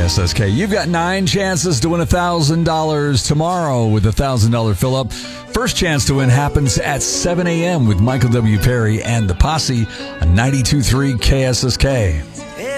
KSSK. You've got 9 chances to win $1,000 tomorrow with a $1,000 fill-up. First chance to win happens at 7 a.m. with Michael W. Perry and the Posse on 92.3 KSSK.